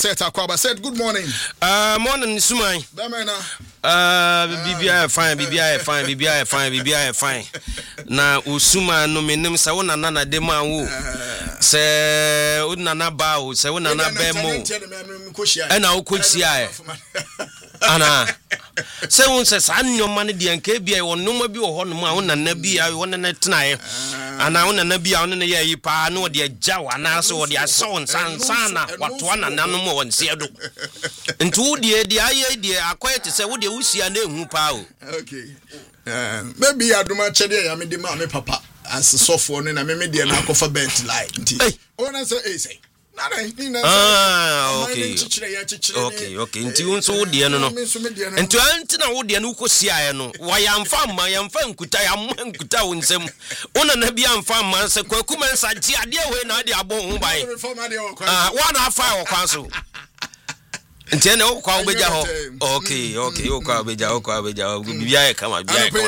Set Akwaba said good morning. Morning Sumai. BBI fine. Na Usuma no menim sa wona na de ma wo. Se wona na ba wo, se wona na be mo. Ena wo kochia e. Ana. Se won se sa nyoma ne de anka bia wo no ma bi wo ho no ma wona na bia wona na tenae. Ana wona na bia wona ne ye yi pa na wo de agyawa na so wo de aso sana wato na nanom wo nse do. Ntu de aye de akwete se wo de wusia na ehu pa o. Okay. Maybe aduma chede ya me de ma me papa as sofo no na me de na akofa bent light. Ona say say okay. Nti unso wo de no no. Nti anti na wo de no kosia ye no. Wa yamfa ma yamfa nkuta yamfa wo nsem. Ona na bia mfa ma se kwakuma nsaji ade we na ade abo ho bai. Wa na afa wo kwanso. Ntene o kwa obeja ho. Okay, o kwa obeja. Bibia e kama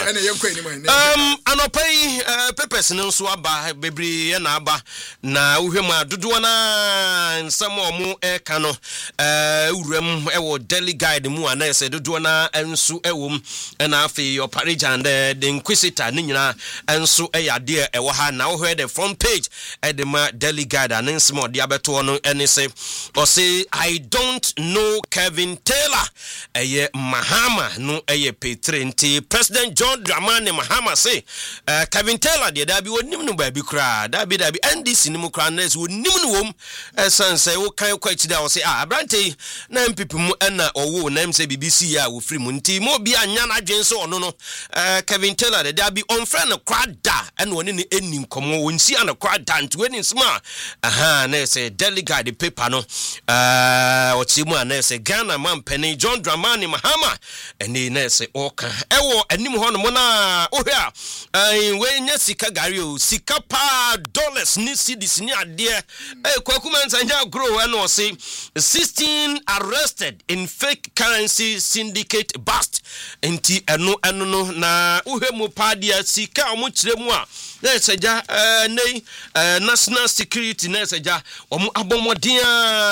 anopai pepes no so aba bebre na aba na uhwem adodo na nsam omo e ka no uram e wo daily guide mu ana ese dodo na enso ewom na afi oparage and the inquisitor ni nyina enso e yade e wo ha na wo hwe the front page e de ma daily guide and nsam odi abeto no ene se o say I don't know Kevin Taylor eye Mahama no eye Petre nti President John Dramani Mahama say Kevin Taylor de da bi wonim no ba bi kra da bi NDC ni mu kra na so wonim no wom san say wo kan kwachi da wo say abrante na mpipi mu na owo na mse BBC ya wo free mu nti mo bi anya na adwen so ono no Kevin Taylor de da bi on friend no kra da na woni ni eni nkomo wonsi ana kra da nti woni nsma na say delegate the paper no o chi mu na say Ghana man penny John Dramani Mahama eni na say oka ewo anim ho no mo na ohia we nya sika gari o sika pa dollars ni cedis ni ade kwakuma nsanja grow and o say 16 arrested in fake currency syndicate bust enti eno no na uhemu pa dia sika o mo kire mu a na seja nei national security na seja o mo abomodia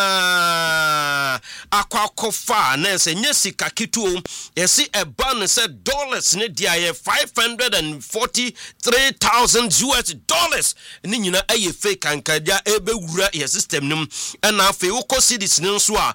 akwakofa na se nya sika kituo yesi eba no se dollars ne dia ye $543,000 ni nyina aye fake ankadia ebe wura ye system nim na afi woko cedis ne nso a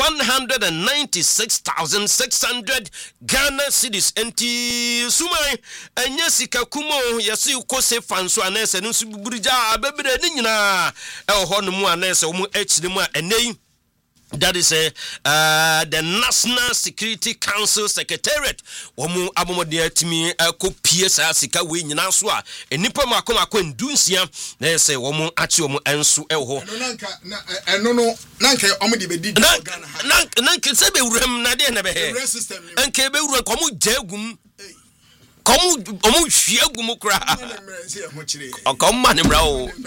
196,600 Ghana cedis enti sumai enya sika kumo yesi woko se fanso anese no su buburija abebere ni nyina ho no mu anese mu echiri mu enei. That is the National Security Council Secretariat. Omu abomodia timi ko PSA sika we nyina so a enipa makoma ko ndunsia na say omu achi omu enso eho. Eno no nanka omu de bedi Ghana. Nanka se be wuram na de na be he. Nanka be wuram ko mu jagum. Komu omu hwiagu mu kra okom manimra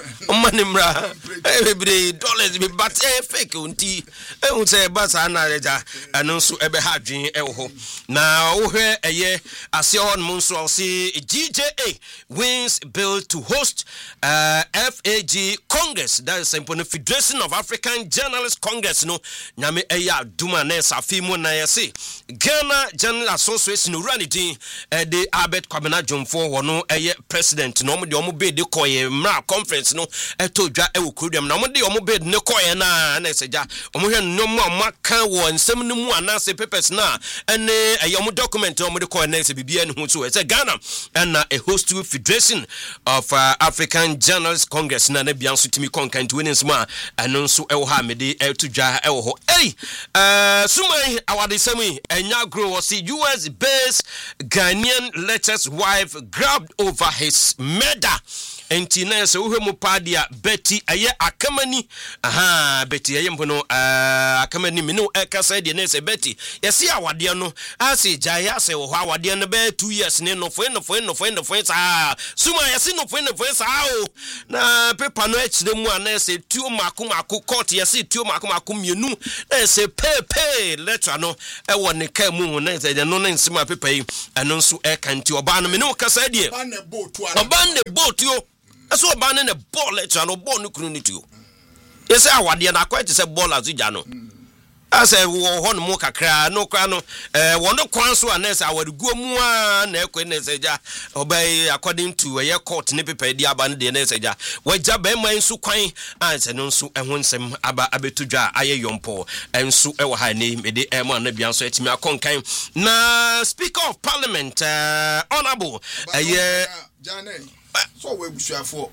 every dollars be but fake unti say basa na reja anonso ebe ha dwen ewo na wo hwe eye ase on mu nso say GJA wins bill to host FAG Congress, that is Simple Federation of African Journalists Congress no nyame eya duma na safi mu na yesi Ghana Journal Association ranidin de Albert Kwabena Jomfo wono eye president no mo de omo bed koye mra conference no eto dwa ewo krodam na mo de omo bed ne koye na seja omo hwe no mo amaka wo nsem no mu anase papers na ene eye omo document omo de koye na se bibia ne hu so say Ghana and a host to Federation of African Journalists Congress na bia so timi content we nsema anonso ewo ha mede eto dwa ewo ho sumai awade sami enya grow was US based Ghanaian latest wife grabbed over his murder. Entina se uhemu padia Betty aye akamani Betty aye mpono akamani minu ekasa de nese Betty yesi awade no asi jaya se wo awade no be 2 years ne no fo sa suma yesi no fo sa o na paper no echire mu anese tuo mako court yesi tuo mako mienu ese pepe letter no e wo ne ka mu na se de no na nsima paper yi eno nso e kanti oba no minu kasa de oba ne boat yo eso oba ne ball letter no ball no kunu ni tuo yesi awade na kwete se ball azuja no as a hon mo kakra no kra no wono kwan so anes awadugo mu a na ekweneseja obey according to a court ne pepa di aba ne neseja wagya be man nsu kwan anse no nsu eho nsem aba abetudwa aye yompo ensu ewo ha ne mede ema na bia so etimi akonkan na speaker of parliament honorable Jane so we busuafo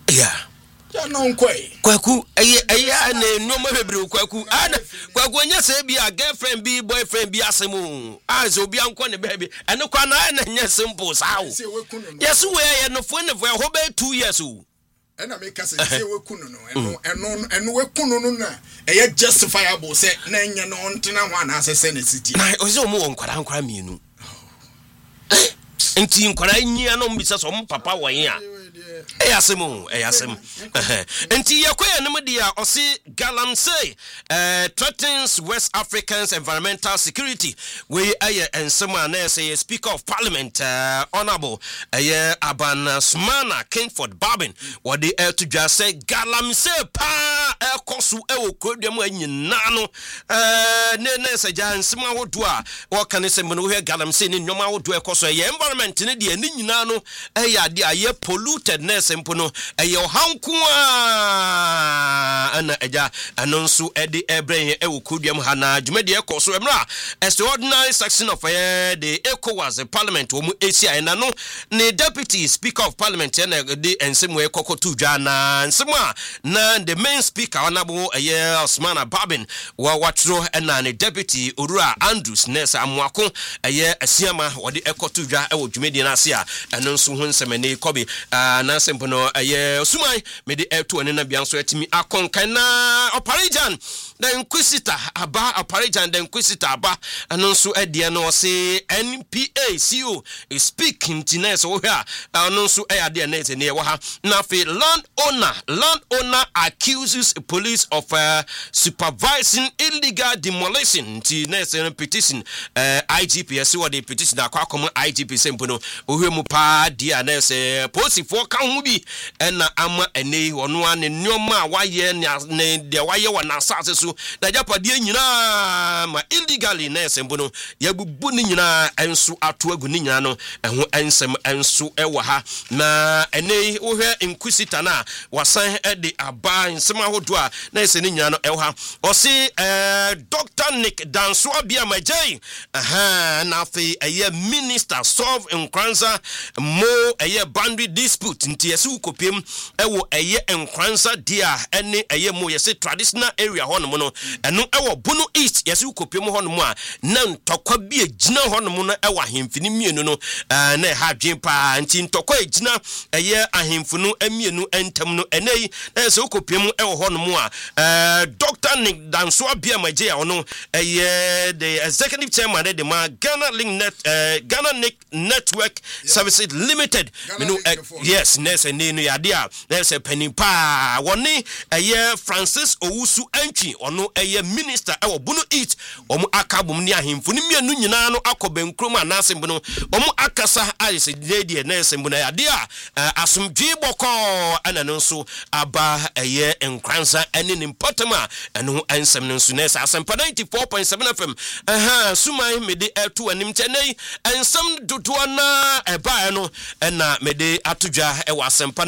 Kwaku na noma bebre kwaku ana kwaku nya se bia girlfriend bi boyfriend bi asemu as obi anko ne baby ene kwa na nya simple sao yes we ye no fo ne fo ho be 2 years o ena make say we kunu no eno we kunu no na e justifiable say na nya no ntena ho na asese na city na o se o mu nkwara mienu enti nkwara nyia no mbisa so papa wan a Eyasem. Enti yakoya numudia osi Galamsey threatens West Africans environmental security. We aye ensema na say Speaker of Parliament Honorable Aban Sumana Kingford Babin wadi to just say Galamsey pa ekosu ewo krodem anyina no ne say ja ensema wodo a wo kan say mo he Galamsey ni nyoma wodo ekoso environment ne de ni nyina no ade aye polluted sempo no eyo hanku ana eja anonsu edi ebreye ewo kudiam hana dwumadi ekoso emra extraordinary section of the ECOWAS parliament wo mu Asia na no ne deputy speaker of parliament na de ensemu ekokotu dwa na ensemu na the main speaker honorable Osman Babin wa watro na ne deputy Orura Andrews Nessa Amwako asiama wode ekotu dwa ewo dwumadi na Asia anonsu ho nsemene kobi na sempo no sumai mede eto ne na bianso etimi akonkan na oparijan the inquisitor aba anonso edie no say NPA CEO is speaking tiness wo hia anonso ade na ete ne wo ha na fe landowner accuses police of supervising illegal demolition tiness petition IGP as what the petition akwa IGP sempo no wo hia mu pa dia na say posifo ka hu bi na ama ene ono ane nyoma waye ne de waye wana asase so na japade nyina ma illegally na esembo no yabubu ni nyina enso ato agu ni nyina no eho ensem enso ewo ha na ene wo hwe inquisitor na wasan de aba ensem ahodo a na ese ni nyina no ewo ha o si Dr. Nick Dansoa Biamajai na fe minister solve nkranza mo boundary dispute nti yesi ukopiem ewo nkranza dia ene mo yesi traditional area hono no eno ewo Bono East yesi ukopiem hono mo a na ntokwa bi egina hono mo no ewo ahemfini mienu no na ha dwen pa nti ntokwa egina ahemfu no amienu entam no enei na yesi ukopiem ewo hono mo a Dr. Nick Dansoa Biamajai ono the executive chairman de ma Ghana Network Services Limited yes nese nenu yadia nese penipa woni Francis Owusu Antwi ono minister ewo Bono East omu akabum ni ahemfu ni mienu nyina no akobenkrom anasembo no omu akasa ayese lady nese mbuna yadia asumdwe boko ana no so aba nkranza ene nimpotama eno ensem no so nese asempa 94.7 FM sumai mede etu anim tenei ensem dodoa na eba no na mede atudwa ewa asempa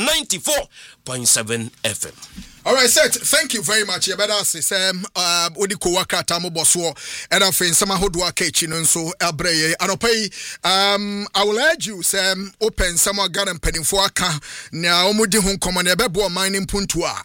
94.7 FM. All right, Seth, thank you very much. You better say odi ko waka tamo boso and I think some hodwa kechi no so abreye anopai I will urge you open some Ghana penifo aka na omudi ho komo na bebo mining puntu a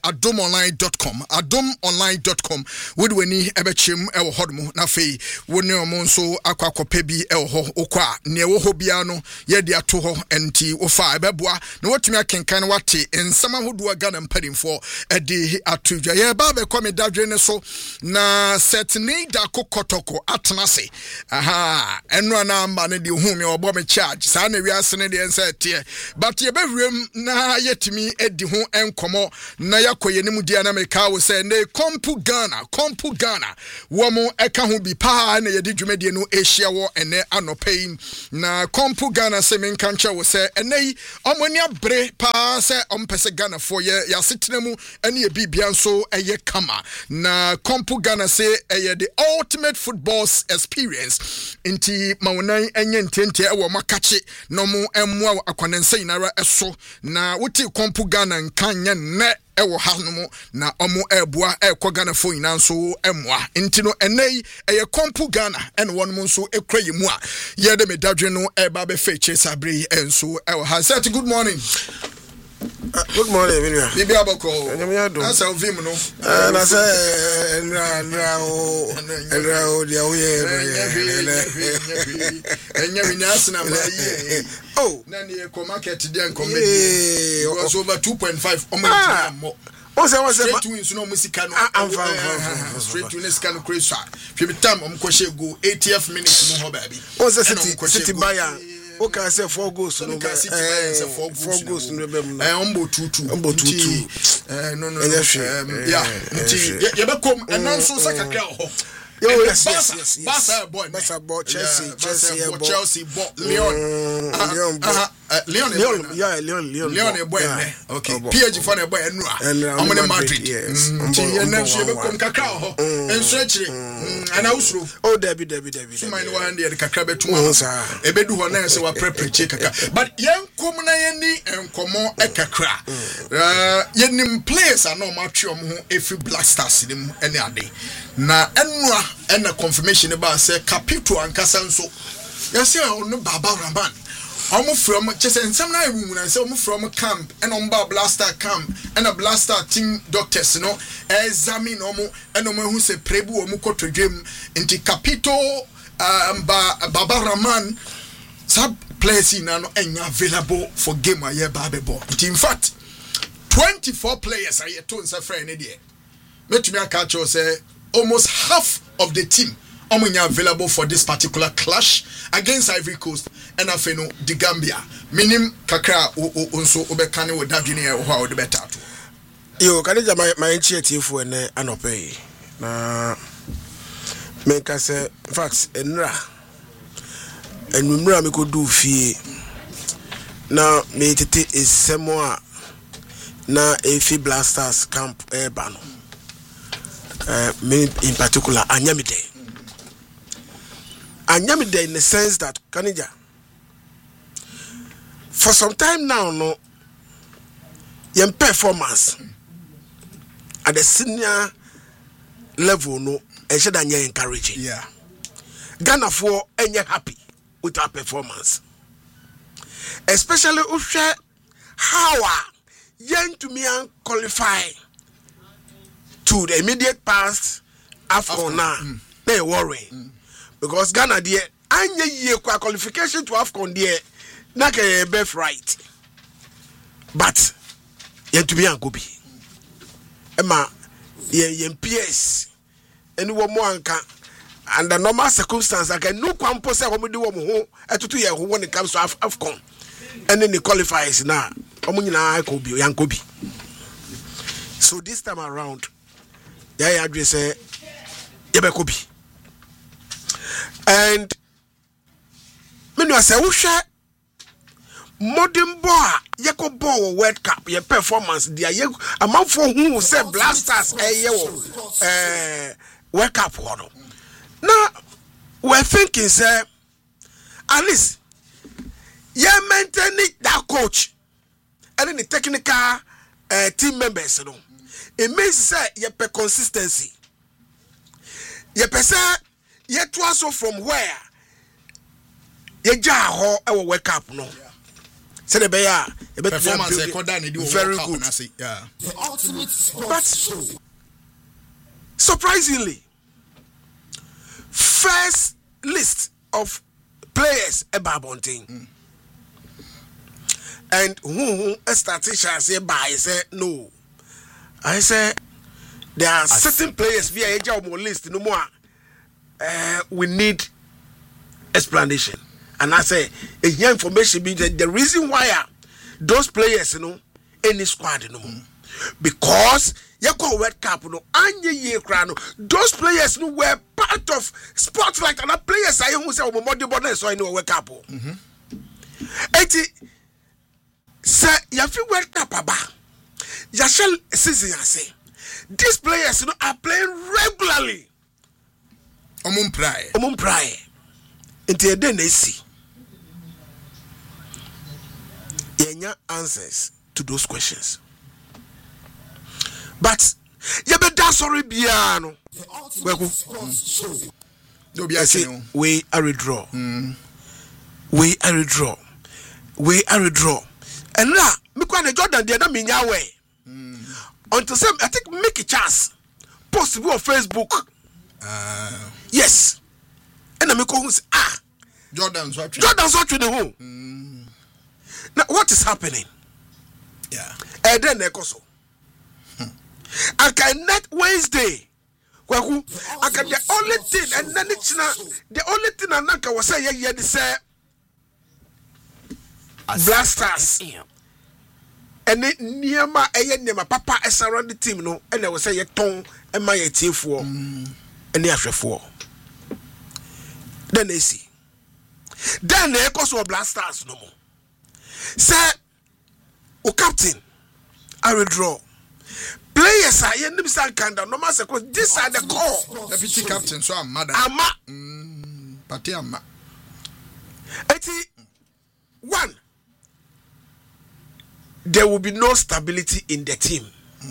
adomonline.com would weni ebechim ewo hodmo na fei woni omo nso akwakopa bi ewo ho okwa ne ewo ho bia no ye de ato ho enti ofa ebeboa na watumi akenkan wate ensama hodwa Ghana penifo edi atudwa ye ba be komi dadwe ne so na setni da kokotoko atnase eno na amba ne de hu me obo me charge sa na wiase ne de ense tie but ye bewrem na yetimi edi hu enkomo na yakoye ne mudia na meka wo se ne kompu Ghana wo mo eka hu bi pa na ye de dwumedie no ehia wo ene anopei na kompu Ghana se menka nche wo se ene omoni abre pa se ompese Ghana fo ye yasetena mu ene e bibia nso eye kama na Kompo Ghana say eye the ultimate football experience inti mawunan enye ntente e wo makache no mu emwa akwanensa inara eso na wuti Kompo Ghana nkanya ne ewo hanumo na omo eboa ekọ Ghana fo ina nso emwa nti no enei eye Kompo Ghana ene wonmo nso ekra yimu a ye de medadwe no eba be feche sabre enso ewo ha. Set good morning. Good morning, William. Bibi aboko. Enyamiado. Asa ovim no. Na say nra dia oye. Enyami nyasna ma ye. Oh. Na ne ko market dia nkomedi. Was over 2.5 omo mo. What's straight wins no musika no. Straight wins can crazy. Fi time om ko shego 80th minute no ho ba bi. City buyer. Okay, say 4 goals no. 4 goals no be mu. Ombo 2-2. No. Yeah. You be come and non so sakakra ho. Yes. Barca boy. Chelsea boy. Leon. Leon boy. Okay. PSG for boy enra. Omone Madrid. And she be come kakra ho. Enso akire. Ana usro. Oh, Debbie. So my no hand the kakra betuma. Ebedu ho na se wa prepare kakra. But yen kom na yen ni enkomo ekakra. Yenim players are no match ho efi Black Stars nim ene ade. Na enwa ena confirmation about say Capito ankasa nso yase no Baba Rahman omo from chese nsam na ewu na say omo from camp and omba Blaster camp and a Blaster team doctors no examine omo and omo hu say prebu omo kotodwem nti Capito Baba Rahman sub players na no enya available for game aye babebo. In fact 24 players are yet to nsa friend there metumi catch you say almost half of the team are available for this particular clash against Ivory Coast and afeno the Gambia. Minim kakra unso obekane with that Guinea or the better. Yo, can I my initiative for an anope? Na make us in fact enra and remember me could do fee. Now me tete is semoa na efi Blasters camp bano. Me in particular Anyamide in the sense that Kanija for some time now no your performance at the senior level no and should encouraging. Yeah, Ghana for any happy with our performance, especially how young to me and qualify to the immediate past AFCON now. They worry because Ghana there anya ye qualification to AFCON there na ke birth right, but yen to be ankobi ema yen PS any wo mo anka under normal circumstances I can no kwampo say wo di wo mo ho etutu ye ho when it comes to AFCON and then the qualifiers na omo nyina akobi yankobi. So this time around yeah, address Yebekobi. And when I say Usha modern boy, Yako Bow World Cup, your performance, dear amount for who say Blasters World Cup. Now we're thinking, sir, at least you're maintaining that coach and then the technical team members, you know. It means say you per consistency. You per say you also from where you jaho our wake up no. Say the bear performance very good. Yeah. But surprisingly, first list of players about Bonting. And who statisticians say by say no. I say there are certain players via a job list no more. We need explanation. And I say here information be the reason why those players any squad no more. Because you call World Cup no anye ye crano. Those players were part of sports like other players I who say o mo de bonus so I know World Cup. Say you feel World Cup aba. Yashel season I say these players are playing regularly. Omum pray. Until then they see. Yenya answers to those questions. But you better sorry biano. We are withdraw. We are withdraw. And now, because Jordan the other mean way. Until some I think make a chance. Post on Facebook. Yes. And I'm going Jordan's watching the home. Now what is happening? Yeah. And then Nekoso. I can net Wednesday. I can the only thing and then it's the only thing I Naka was saying yeah they say Blasters. And near my papa is around the team no and I was say ton and my team for and they have for. Then they see. Then they Nekoso Blasters no more. Say o captain I withdraw. Players are in the Kanda. No matter what, these are the core. Deputy captain, so I'm mad. Pati Amma. 81. There will be no stability in the team.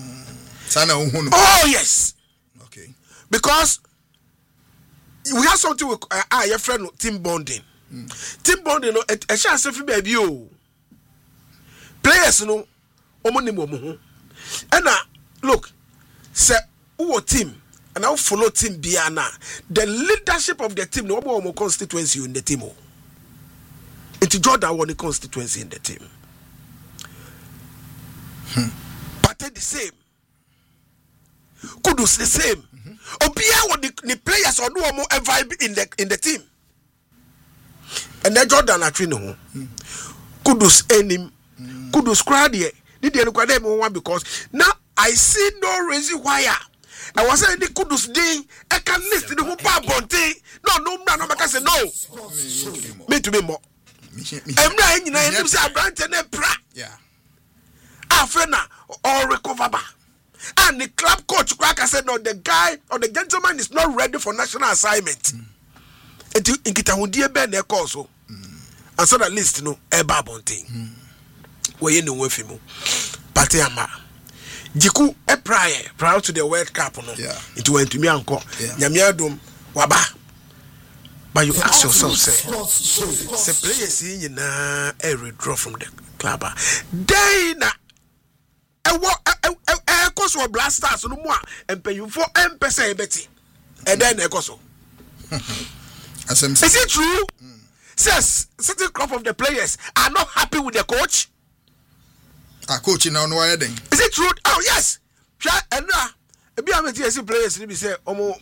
Oh yes. Okay. Because we have something with your friend team bonding. Team bonding, a chance of baby. Players, no, and look, say who team and I'll follow team Biana. The leadership of the team, no more constituency in the team. It's Jordan won the constituency in the team. But the same. Kudus the same. Obia what the players or no more vibe in the team. And then Jordan are training. Kudus enim. Kudus crowd here. Because now I see no reason why I was saying the Kudus day I can list the whole bonte. No, I can say no. Me to be more. I'm not in a branch and a pra. Yeah. Afena or recover. And the club coach Cracker said no, the guy or the gentleman is not ready for national assignment. And in Kitahundia Ben also. And so that list no eba bonte. We know with him. Patiama. Jiku prior to the World Cup no. Yeah. It went to me uncle. Nyamiadum waba. But you ask yourself, say players in na withdraw from the club. Then course we Blasters no more and pay you for M% betty. And then so. Is it true? Says certain crop of the players are not happy with the coach. Coaching now no heading. Is it true? Oh yes. And be a TSC players be say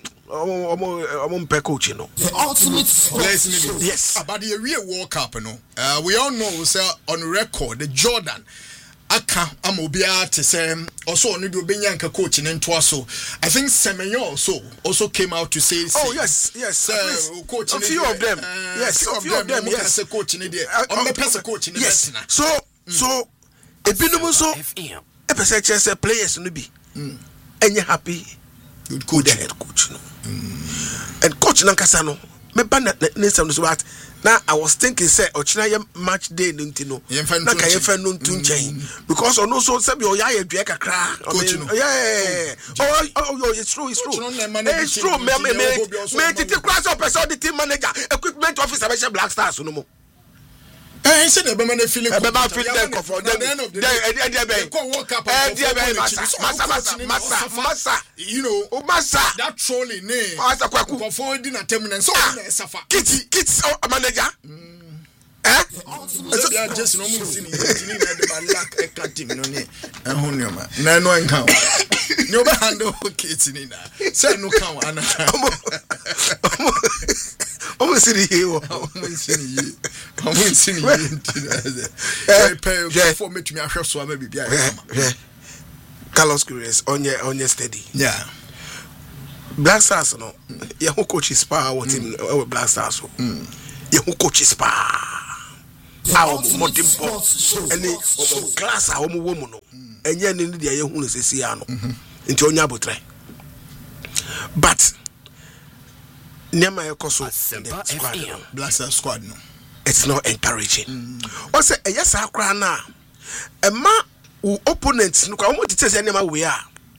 coach no. The ultimate players yes. About the real World Cup no. We all know say on record the Jordan aka amobia to say also on do benyanka coaching into so. I think Semenyo also came out to say oh yes coaching a few of them. Yes, a few of them yes. Coaching there. On the person coaching yes. So ebinum so e person say players no be any happy good coach the head coach no and coach nankasa no me ban na some so what now I was thinking say ochina match day no ntino na ka ye fa no ntun because on also say be oya adua kakra it's true me titi class of person the team manager equipment officer be Black Stars no mo say the man feeling them for them massa you know massa that trolling name massa kwaku for dinner terminal so suffer kids manager so they are just no more seeing the lack a cutting no ne ehunoma na no enka you be handle kids ni na say no kan ana Omo sini ye for me to me ahwe so ama bibia Carlos Queiroz onye steady yeah Black Stars no ye who coach is power what him Black Stars so ye who coach is power our modern boss any class our woman no enye ne dia ye hu no sesi ya no nti onya botre but nema ekoso Blaster squad no it's not encouraging o say eyesa akra na ema opponents no kwa omo tete se nema we a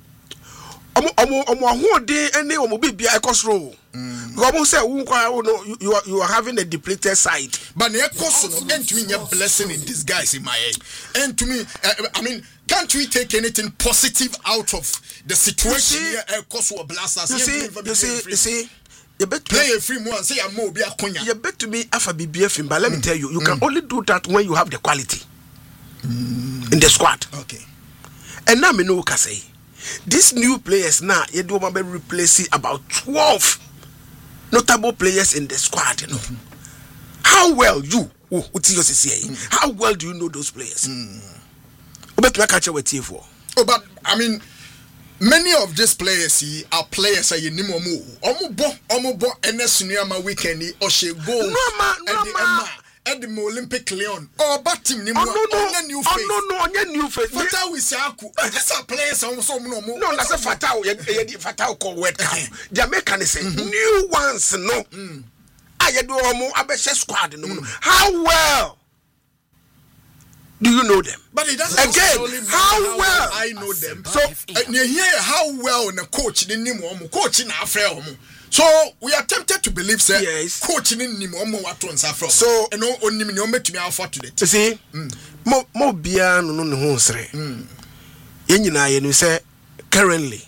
omo ahode ene omo bibia ekosoro omo say you are having a depleted side but the ekosoro no entumi nya blessing in disguise in my head and to me I mean can't we take anything positive out of the situation here ekosoro Blasters you see you bet play a free one say am obi akonya you bet to me afa bibia film but let me tell you can only do that when you have the quality in the squad. Okay. And now me know what I say. These new players now, you do want to replace about 12 notable players in the squad, you know. How well you, how well do you know those players? But I mean, many of these players are players are in Omubo and Nesuniyama weekend or she go at the Olympic Leon or Batim Nimo new face. No, new face. Fatao is Yaku. That's a place also no, that's a Fatao called Wet Cow. Jamaican is new ones, no. I do a Abesha squad. How well do you know them? But it doesn't again. How well I know them. So you hear how well the coach the Nimo coaching our so we are tempted to believe say yes. Coaching in Nimo what on from. So and no only me no met me for today. You see, mo bia no no ho sere. Yen nyina ye no say currently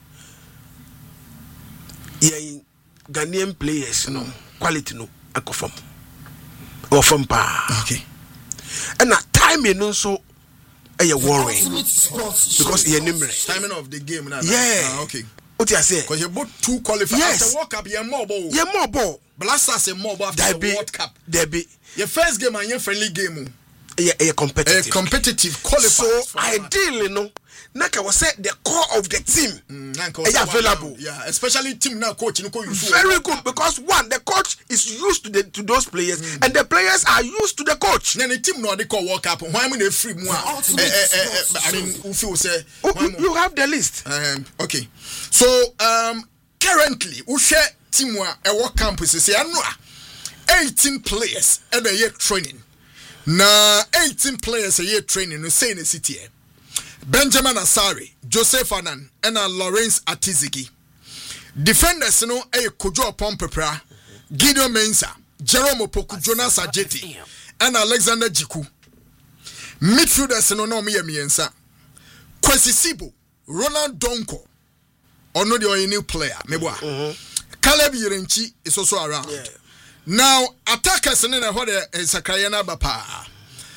ye Ghanaian players no quality no akofam. Ofam pa. Okay. And at time you know so a worry because ye nimre timing of the game now. Yeah. Okay. What you say? Because you both two qualified. Yes. After World Cup, you're more ball. You're more ball. Blasters are more ball after the World Cup. There be your first game and your friendly game. A competitive. A competitive qualifier. So ideally, no. Naka was said the core of the team is available. Yeah, especially team now coach. Very good because one, the coach is used to those players, and the players are used to the coach. Then the team no they call World Cup. Why am I free more? I mean, you have the list. Okay, so currently, we share team a World Campus is 18 players at a year training. Na 18 players a year training. No say in the city. Benjamin Asari, Joseph Anan, and Lawrence Atizigi. Defenders no Kojo Pompepra, Gideon Mensah, Jerome Opoku, Jonas Ajeti, and Alexander Jiku. Midfielders no Miya Miensa, Kwesi Sibo, Ronald Donko, or no the new player, Meboa. Caleb Yerenchi is also around. Yeah. Now attackers and then what is Sakayana Bapa.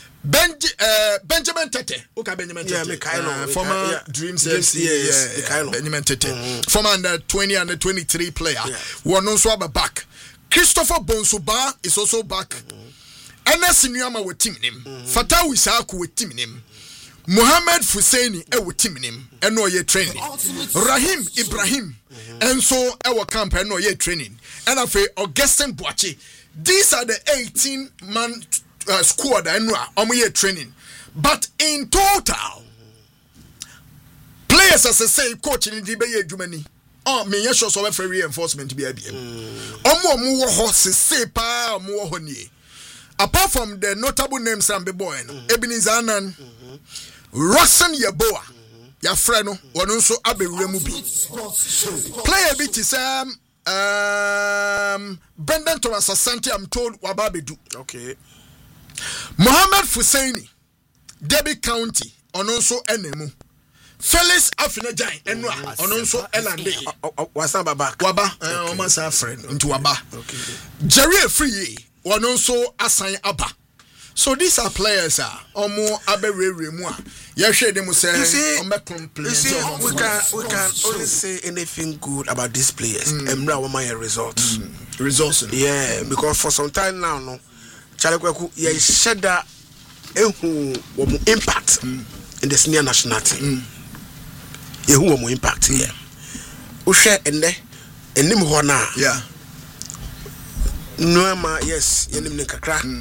Benjamin Tete, okay, Benjamin Tete, former Dreams FC, Benjamin Tete, former under 20 under 23 player, one also back. Christopher Bonsuba is also back. Anas Niyama with team name, Fatah Wisaku with team name, Mohamed Fusaini with team name, and no year training. Rahim Ibrahim, and so our camp and no year training, and after Augustin Boachi. These are the 18-man squad and year training. But in total, players as I say, coaching in the Germany. Oh, me yes, so for reinforcement to be a more horses say pa more honey. Apart from the notable names and boy, Ebenezer Anan, Roxanne Yaboa, your friend, one also Abe Remubi. Player bit is Brendan Thomas Asante, I'm told Wababedu. Okay. Mohamed Fusaini, Debbie County, on also Enemu. Felix Afinajan, Enwa, on also Elande. Waba, almost a friend into Waba. Jerry Free, one also assign Abba. So these are players, more Abe Remua. You see, we can only say anything good about these players. Emra Wamaya results. Results. Yeah, because for some time now, no. Chalekweku, ye shed that impact in the senior national team. Ye who impact here. Ushe ende enim hona. Yeah. Noema yes, yenim ne kakra.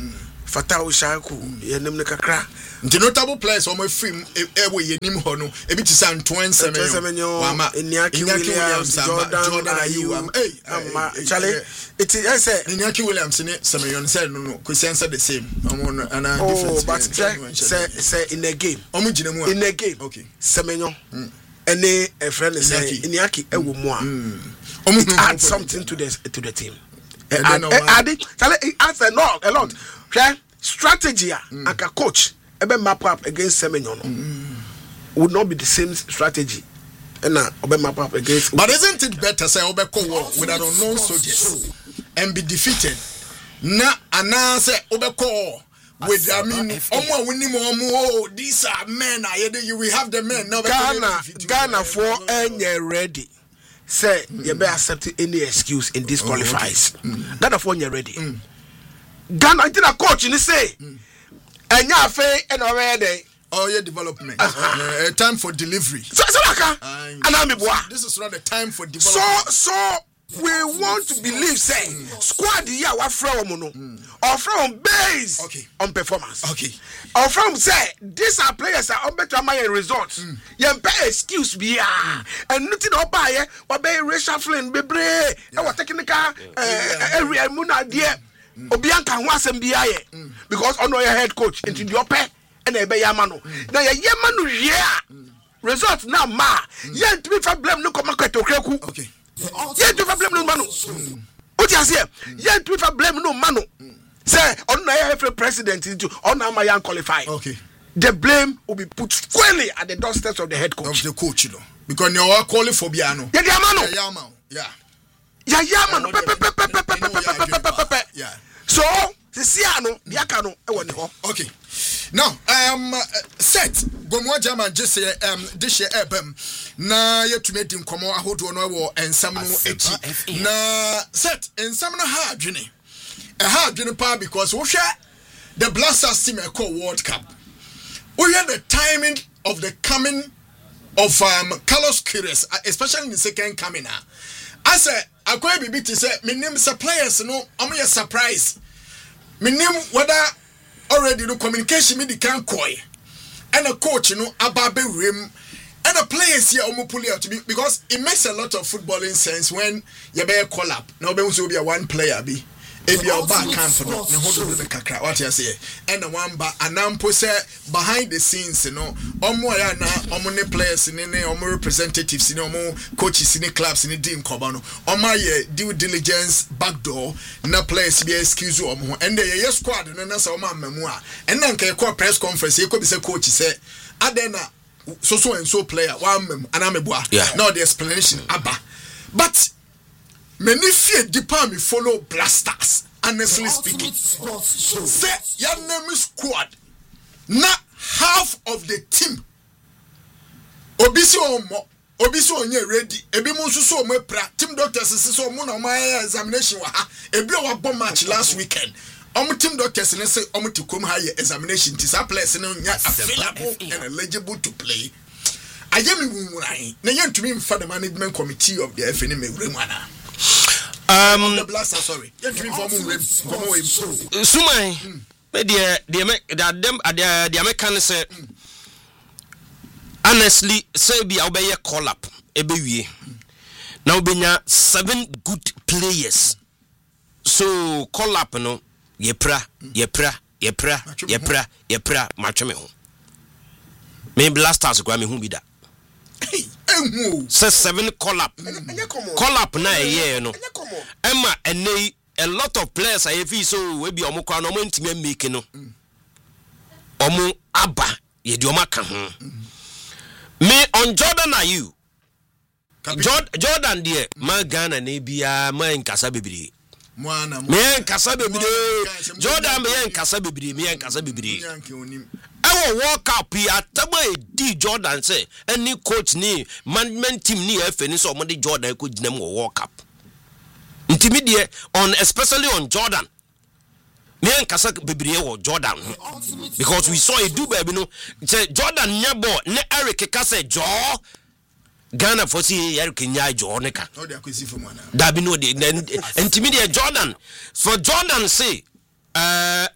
Fatao Shaku yenem ne kakra nti notable players on my film ewe yenim ho no ebi ti san 27 wama Iñaki Williams Jordan Ayew Charlie it is say Iñaki Williams ne Semenyo say no question say the same and different but say in a game in a game okay Semenyo any a friend say Iñaki ewo mu a add something to the team add it Charlie adds a lot okay strategy like a coach ebe map up against Semenyo would not be the same strategy and obe map up against but isn't it better say obe ko war with an unknown soldiers and be defeated na ana say obe ko with I mean these are men we have the men now Ghana for any ready say you be accept any excuse in this qualifiers Ghana for any ready Ghana did a coach and say and ya fe and already development time for delivery so this is not the time for development so we want to believe say squad here wa from no or from base on performance or from say these are players are on better my results you pay excuse be and nothing oba here or be reshuffling bebre e wa technical area mu na there Obianka ho asem bia ye because ono your head coach into the upper and e be yama no na ye yama no hwe a result na ma ye ntimi fa blame no koma kwetokreku ye ntimi fa blame no ma no o ti ase ye ntimi fa blame no ma no say ono your head president into ono ma yan qualify the blame will be put squarely at the doorsteps of the head coach of the coach no because you are calling for biano ye yama no yama no yeah so Sisiano Biakano ewoni ho okay now set gomo German just this year ebem na yetumi di nkomo ahodo no wo ensam no echi na set ensam no ha adwene pa because wo hwe the Blasters team e call World Cup we hear the timing of the coming of Carlos Queiroz especially in the second coming I say akwa bibi ti say menim suppliers no omo ye surprise menim whether already no communication me di kan koi and a coach no ababe rem and the players here omo pull out to be because it makes a lot of footballing sense when you be call up now be so be one player be ebi oba camp no ne hodo be kakra what you say and the one ba anampo say behind the scenes no omo ya na omo ne players ne omo representatives ne omo coaches ne clubs ne team koba no omo ye due diligence backdoor na players be excuse omo and the squad no na say omo amamu a and na nka call press conference e ko be say coach say adena so and so player one anamebua now the explanation aba but many fear deeper me follow Blasters honestly speaking say your name is squad not half of the team obisi onye ready ebi mu so mo pra team doctors so mo na my examination wa ha ebi o wa match last weekend team doctors ne say to come higher examination to sa players no nya available and eligible to play ayemi wunwurai na yentumi mfa the management committee of the FNM Remana the Blaster sorry yentumi form come away sumai the American say honestly say be obey call up ebewie now benya 7 good players so call up no yepra match me ho me Blasters kwa me hu bi da say 7 call up na ye no emma ene a lot of players I feel so we be omo kwa no omo ntimi make no omo aba ye di omo aka ho me on Jordan Ayew Jordan there ma Ghana na bia ma nkasa bebiri me nkasa bebiri Jordan me nkasa bebiri our World Cup ataba di Jordan say any coach ni management team ni FNC so mo Jordan ko ginem World Cup intimidate on especially on Jordan me nkasa bebiri wo Jordan because we saw a do baby no say Jordan nya ball ne Eric ka say jo Ghana for see Eric nya jo ne ka no dey akwesi for da bi no dey intimidate Jordan for Jordan say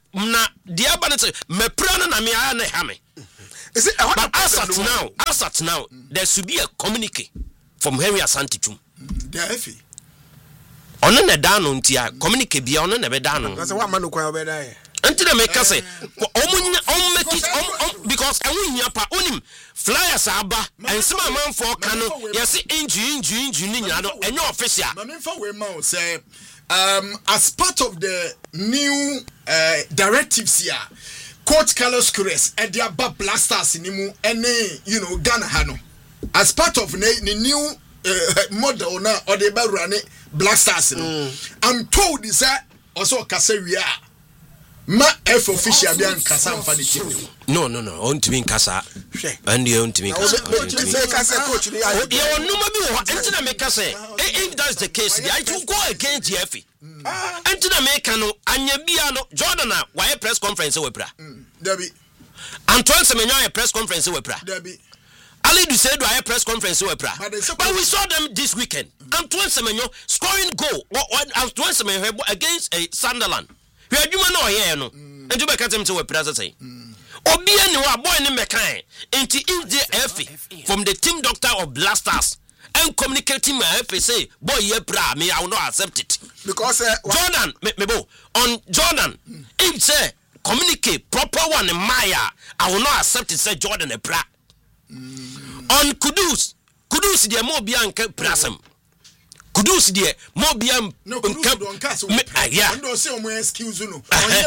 na dia ba ne say me pra na me aya na ha me. Is it but as at now there should be a communique from Henry Asante Twum. They are heavy. Ono na da no ntia communique bia ono na be da no. That's what man no kwa be da here. Until they make us say, make it because I win your pa onim flyers aba and some man for cano. Yes, injury, and no official. Mamma say, as part of the new directives here, Coach Carlos Queiroz and the Abba Blasters in Nimu and Ghana Hano. As part of the new model now or the Barane Blasters, I'm told is that also Kaseria. Ma F official be an kasa mfani team. No, on to me kasa. And you on to me kasa. Coach, you no maybe entina make kasa. If that's the case, I to go against GF. Entina make no anya bia no Jordan why press conference we bra. Debi. Antoine Semenyo a press conference we bra. Debi. Ali do say do I press conference we bra. But we saw them this weekend. Antoine Semenyo scoring goal. Antoine Semenyo against Sunderland. We are human or here, no. And you back at him to a present say. Obi any wa boy ni mekan. Enti if from the team doctor of Blasters and communicating my say boy ye bra me I will not accept it. Because Jordan me bo on Jordan if say communicate proper one in Maya I will not accept it say Jordan a bra. On Kudus the mo bi anka prasem. Kudus die mo biam no yeah and say o excuse no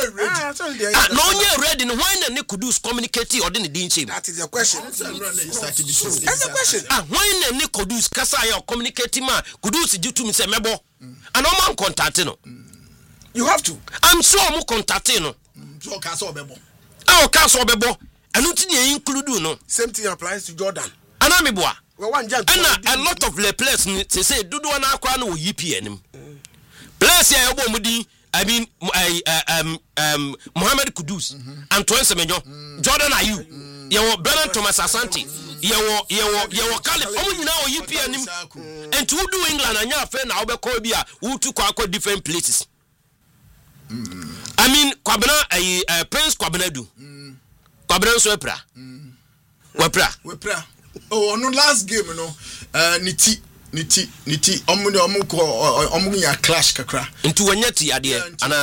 ready no when na Kudus communicate or the din shape. That is the question. That's the question. When na Kudus kasa ya communicate ma Kudus do to me say mebo and no man contact no. You have to. I'm sure mo contact no. So kasa obebo anu ti ne include no. Same thing applies to Jordan. Anameboa and a lot of the players say dudu na akwa na OEPN players ya obo mudi I mean Mohamed Kudus Antoine Semenyo Jordan Ayew yewo Bernard Thomas Asante yewo Caleb omo nyina OEPN and to do England anya afa na obekọ bia utu kwa different places. I mean Kwabena Prince Kwabenadu Kwabena so wepra oh no last game no niti omu ya clash kakra into wanyati ade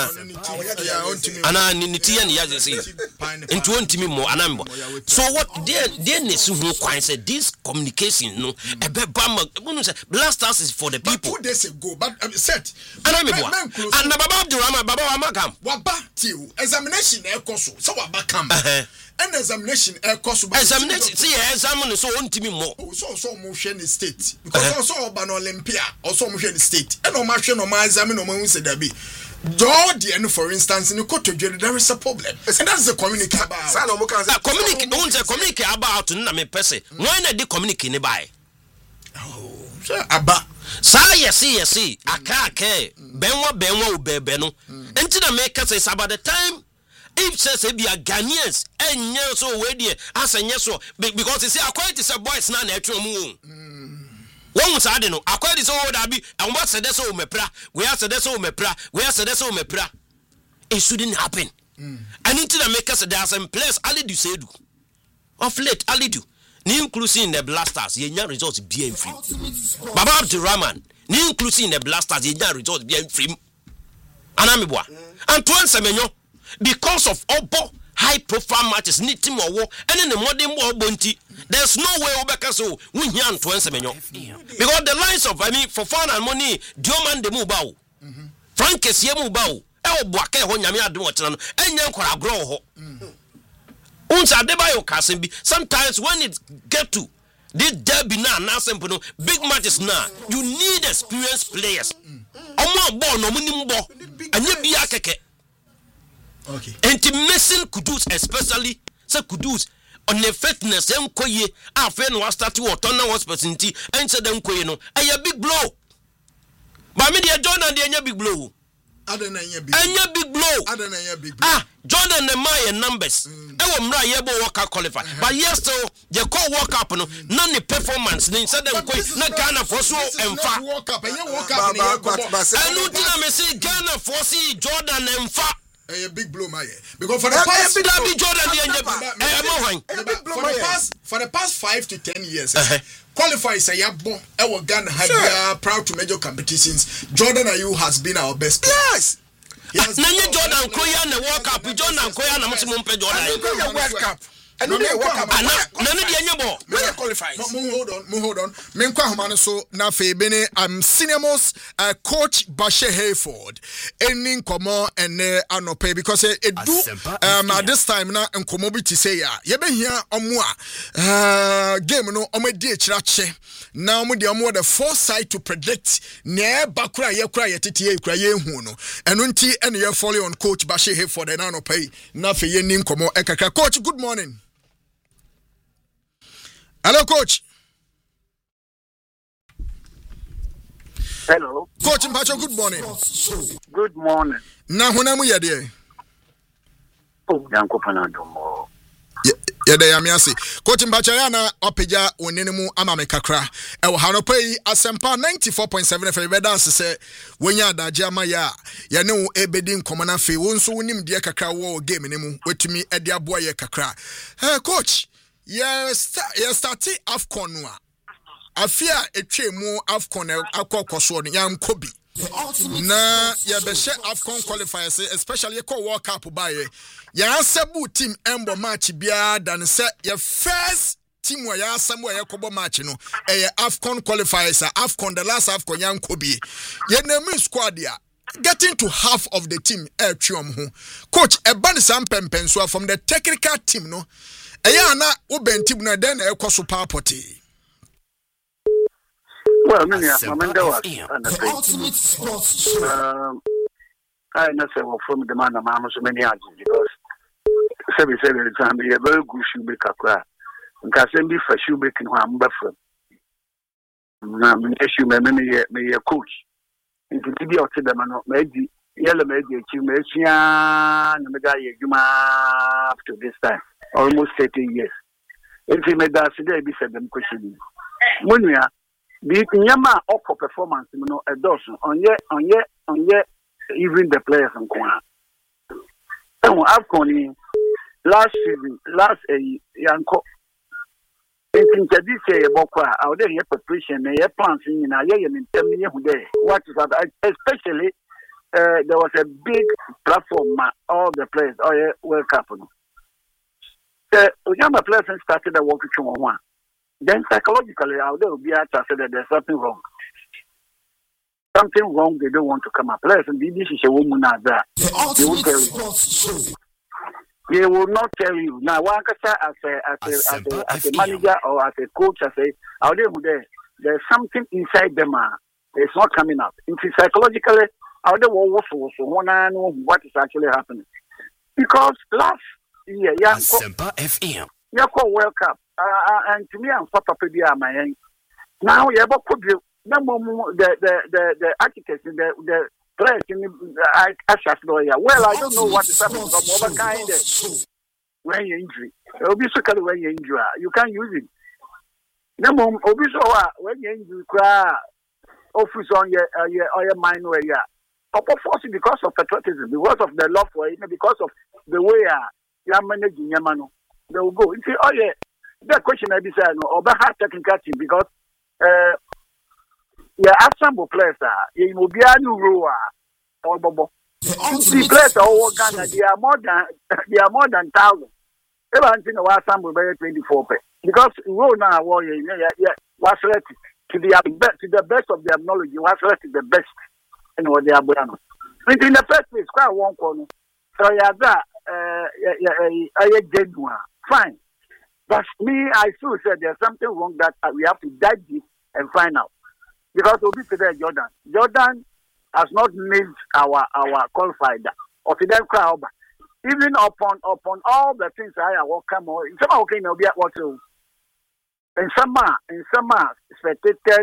ana niti ya ni ya say into ontimi mo anambo. So what there nesu hu kwan say this communication no ebeba ma say Blasters is for the people. 2 days ago but set anamebo and baba Abdurrahman baba wa makam waba tiu examination e koso so waba kam and examination cost examination see examine so ontimi mo so mo hwe ni state because also oba no Olympia also mo hwe ni state and o ma hwe no ma examine no ma hu se da bi Jordan for instance in Kotodwe there is a problem and that's the communicate about communicate about na me pese when na dey communicate ni bai aba sa yes aka benwa ubebe no enti na make say about the time if says be a Ghanaians and so we there as a so because you see quite is a boys na etro mu won sa de no quite is so that be and what said so mepra we are said so mepra it shouldn't happen and into the makers there are some place Ali do say do of late Ali do ni inclusive in the Blasters ye nya results be in free Baba Abdurrahman ni inclusive in the Blasters ye nya results be in free anameboa Antoine Semenyo because of obo high profile matches ni team owo and the modern bonti there's no way obeka so we hear Antoine Semenyo because the lines of for fun and money Dioman de Mubao Frankes ye Mubao e oboaka ho nyame ade wo kira no enya nkora agro ho unsa Adebayo Kasim bi sometimes when it get to this derby na simple no big matches na you need experienced players omo ball no munim bo anya bia keke. Okay. And missing Kudus especially say Kudus on the fitness enkoye afa no start to turn was percenti and say dem koye no a big blow. But me dey Jordan dey anya big blow. Anya big blow. Jordan the my numbers. E wo mra ye bo work qualify. But yes so je call work up no na ne performance ni say dem koye na Ghana for so emfa. Work up and you work up anu tina me say Ghana for see Jordan emfa. A big blow, my because for the past for the past 5 to 10 years, qualifiers a yabo. Our Ghana have proud to major competitions. Jordan Ayew has been our best player. Yes. Nanye Jordan Koya na World Cup. Jordan Koya na musimum pe Jordan. World Cup. And then World Cup. Nani di enye qualifies. Hold on. Menkwa homane so na fe bene senior most coach Bashe Hayford. Any komo ene anope because it do at this time na nkomo bi ti say ya. Ye be hia omo a game no omo di ekirache. Now omo di omo the foresight to predict ne bakura ye kura ye tete ye kura ye hu no. Eno nti ene ye follow on coach Bashe Hayford na anope na fe ye ni nkomo ekaka. Coach, good morning. Hello, Coach. Hello. Coach Mpacho, good morning. Good morning. Na hunamu yade. Oh, yanko panadomo. Yade yamiasi. Coach Mpacho yana opeja onenemu ama mekakra. Ewo hanopai asempa 94.7 FM beda se wenya adaje ama ya ne wo ebedi nkomana fe wonso wonim de kakra wo game nemu wetumi ede aboa ye kakra. Coach, starting AFCON no afia etwemu AFCON akokoso no yam kobi na ya be she AFCON qualifiers especially ye call World Cup baye ya asabu team embo match bia dan se ye first team wa ya asamu ye kobo match no AFCON qualifiers AFCON the last AFCON yam kobi ye name squad ya getting to half of the team coach eban sam pempenso from the technical team no Ayana ubentib na den ekoso papoti. Well, many the ultimate sports show. I know from the man of Mama so many years because 7 time be a very good shoemaker cry. And can be for shoemaking who I'm buffering. Issue me a coach. Into the out to the man of Medi, yellow Medi, Chimachia, and the guy you up to this time. Almost 30 years. If you made that today, be said them question. Munya, be Yama up for performance, a dozen on yet, even the players and Kwana. I've gone last season, Yanko. In this year, Bokwa, out there, preparation, plans in a year and 10 million day. What is that? Especially, there was a big platform, all the players, World Cup. The young person started a work with one. Then psychologically, out there will be at that there's something wrong. Something wrong, they don't want to come up. Listen, this is a woman out there. They will tell you. They will not tell you. Now, one as a manager or as a coach, I say, out there's something inside them. It's not coming up. It's psychologically, out there will also know what is actually happening. Because last year, Sempa FM. Yako World Cup. And to me, I'm Papa Pedia, my end. Now, you have the architects, the players in Ashas lawyer. Well, I don't know what is happening. But kind when you injury, obviously when you injure, you can't use it. No, obviously when you injury, office on your mind where you are. Because of patriotism, because of the love for it, because of the way you are managing your man, they will go. You say, that question I decided no, but hard technical team because assemble players you will be a new rower or bobo. The players are all Ghana, they are more than 1,000. Everything was assembled by 24 because row now warrior was selected to the best of their knowledge, was selected the best in what they are born. In the first place, quite one corner. So genuine. Fine. But me, I still said there's something wrong that we have to dive deep and find out. Because we'll be today, Jordan has not made our qualified or to them crowd. Even upon all the things I will come on. In some okay, no be at what to. In some spectators,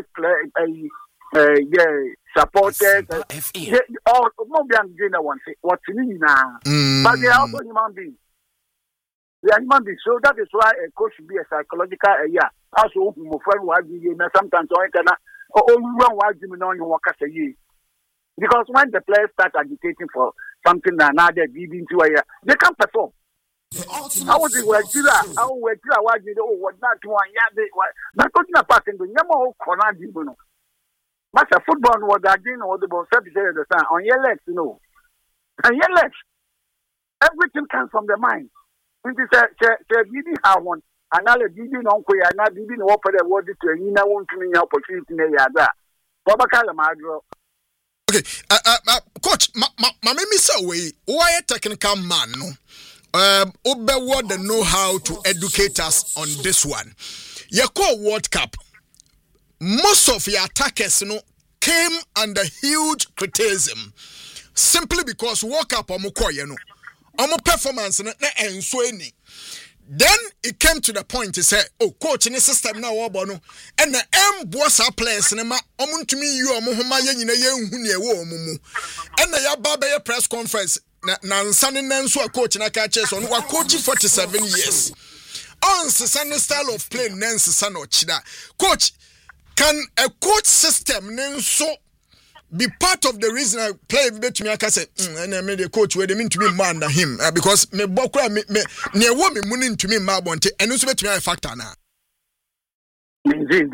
supporters, all no one say what to me now. But they are also human beings. They are human beings. So that is why a coach should be a psychological also sometimes because when the players start agitating for something that now they did into a year. They can perform. I was in Wajira, what did what not one yard, not putting a pack in the Yamo Conadibuno. But a football was again or the ball service at the time on your legs, On your legs. Everything comes from the mind. It is a didn't have one. Another didn't know where I not didn't offer the word to you know, won't me opportunity in the other. Babakala Madro. Okay, coach, my say way, why a technical man, no? Obewo the know how to educate us on this one. Your call World Cup. Most of your attackers, came under huge criticism simply because World Cup omo performance na enso any. Then it came to the point to say, oh, coach in the system now no and the boss players na ma omuntumi yi omo homa ye nyina ye hu ne wo omumu. And the ya press conference na nsane na nso a coach na ka che so no wa coach 47 years. On the style of play Nancy Sano Chida. Coach, can a coach system nso be part of the reason I play bet me? I can say, and I made a coach where they mean to be man than him because me bokra me near woman money to me mabonte and also bet me a factor now. Indeed,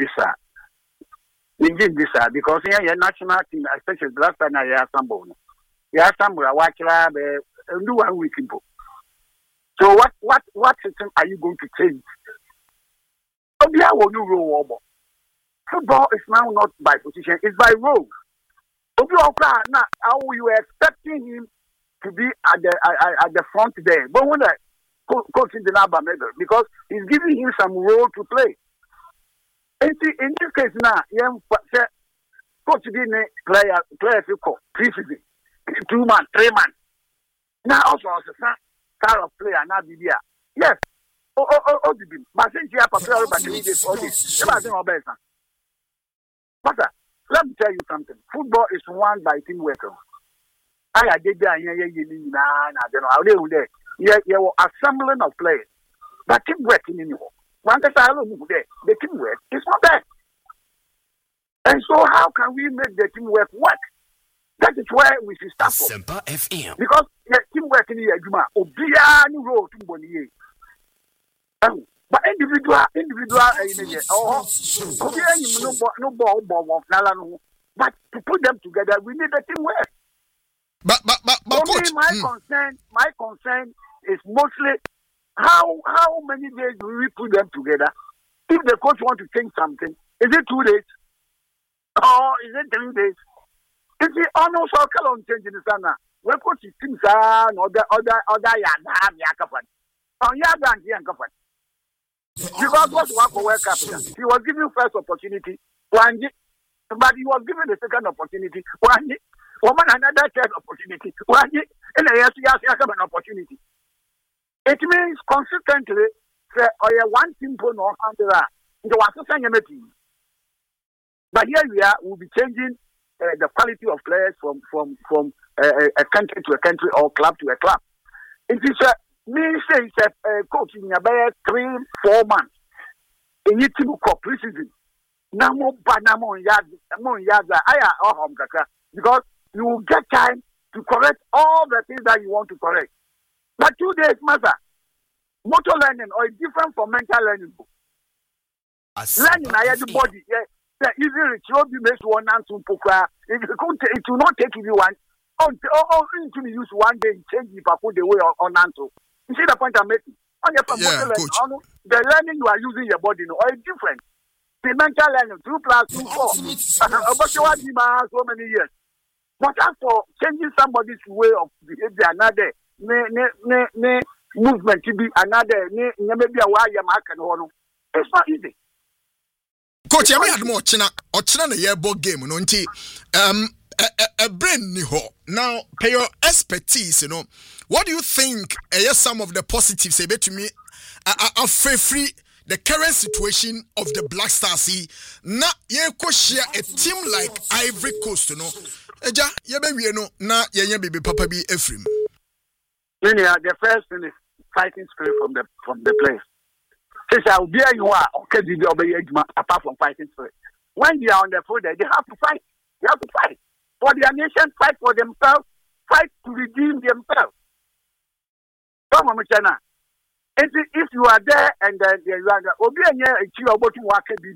this because here your national team, especially the last time I have some I watch do 1 week people. So what system are you going to change? Football is now not by position, it's by role. How you were expecting him to be at the front there, but when the coach in the number because he's giving him some role to play. And see, in this case now, coach didn't player pre-season, 2 man, 3 man. Now also as a style of player now be there. Yes. But since you have a player about 3 days, all this, but let me tell you something. Football is won by teamwork. I did that. You were assembling of players, but teamwork in anymore. One time I don't move there. The teamwork is not there. And so, how can we make the teamwork work? That is where we should start from. Because the teamwork in the Juma, Obiani road to Bonier. But individual, no ball of Nalano. But to put them together, we need a teamwork. But coach, my concern is mostly how many days do we put them together? If the coach want to change something, is it 2 days? Or is it 3 days? If he almost all on changing the sana, we coach his teams and other yakafan. On Yagan Yankafan. Because what Wako World Cup, he was given first opportunity, but he was given the second opportunity, woman another third opportunity, and a second opportunity. It means consistently, one team for no under that. It was a team. But here we are, we'll be changing the quality of players from a country to a country or club to a club. It is coach in about 3-4 months. In your team for preseason. Namo banamo yaza because you will get time to correct all the things that you want to correct. But 2 days matter. Motor learning or different from mental learning. Learning I the body, easy will be made one and two poker. It will not take you one. To be used 1 day change if I put the way on Nanto. You see the point I'm making? The learning you are using your body or it's different. The mental learning 2 + 2 4. About so many years. But as for changing somebody's way of behavior, another movement to be another maybe a wire mark and all. It's not easy. Coach, I had more China or China year ball game, no nti a brain ni ho. Now, pay your expertise, What do you think some of the positives say to me are free the current situation of the Black Stars? Na ye ko share a team like Ivory Coast, Eja, ye be no na ye baby papa bi Ephraim. The first thing is fighting spirit from the players. Since I will be you are okay, apart from fighting spirit. When they are on the field, they have to fight. They have to fight for their nation, fight for themselves, fight to redeem themselves. Come on, China. If you are there and you are there,